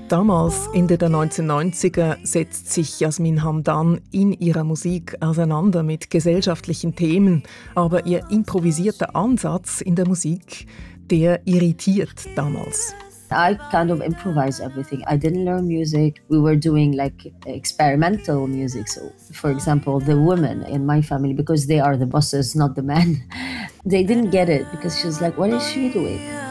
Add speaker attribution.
Speaker 1: Damals, Ende der 1990er, setzt sich Yasmin Hamdan in ihrer Musik auseinander mit gesellschaftlichen Themen. Aber ihr improvisierter Ansatz in der Musik, der irritiert damals.
Speaker 2: I kind of improvised everything. I didn't learn music. We were doing like experimental music. So, for example, the women in my family, because they are the bosses, not the men, they didn't get it because she was like, what is she doing?